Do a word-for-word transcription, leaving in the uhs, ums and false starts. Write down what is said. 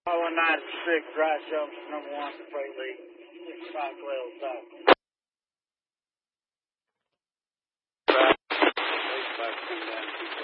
one ninety-six, Dry Junction, number one, freight lead, sixty-five twelve south. Back, back, down.